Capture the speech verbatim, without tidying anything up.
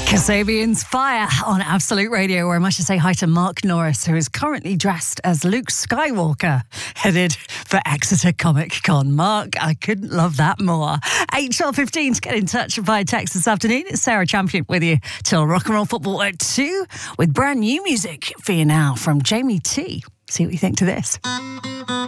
Kasabian's Fire on Absolute Radio, where I must say hi to Mark Norris, who is currently dressed as Luke Skywalker, headed for Exeter Comic Con. Mark, I couldn't love that more. eight twelve fifteen to get in touch via text this afternoon. It's Sarah Champion with you till Rock and Roll Football at two, with brand new music for you now from Jamie T. See what you think to this.